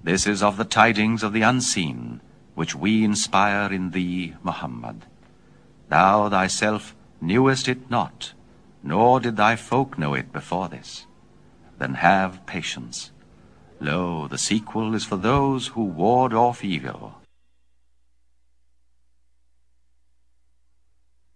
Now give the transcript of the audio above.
This is of the tidings of the unseen, which we inspire in thee, Muhammad. Thou thyself knewest it not, nor did thy folk know it before this. Then have patience. Lo, the sequel is for those who ward off evil.